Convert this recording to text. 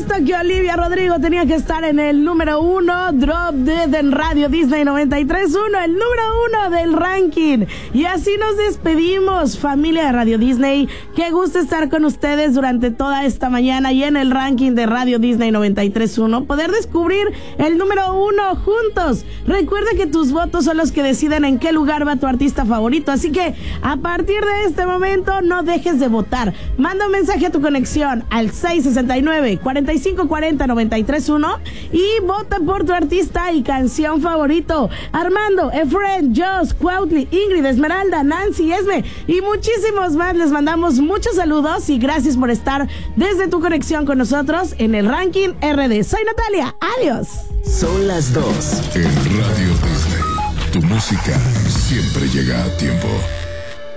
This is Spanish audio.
supuesto que Olivia Rodrigo tenía que estar en el número 1, Drop Dead en Radio Disney 93.1, el número 1 del ranking. Y así nos despedimos, familia de Radio Disney. Qué gusto estar con ustedes durante toda esta mañana y en el ranking de Radio Disney 93.1, poder descubrir el número 1 juntos. Recuerda que tus votos son los que deciden en qué lugar va tu artista favorito, así que a partir de este momento no dejes de votar. Manda un mensaje a tu conexión al 669-4540-931 y vota por tu artista y canción favorito. Armando, Efren, Joss, Cuautli, Ingrid, Esmeralda, Nancy, Esme y muchísimos más. Les mandamos muchos saludos y gracias por estar desde tu conexión con nosotros en el ranking RD. Soy Natalia, adiós. Son las 2 en Radio Disney. Tu música siempre llega a tiempo.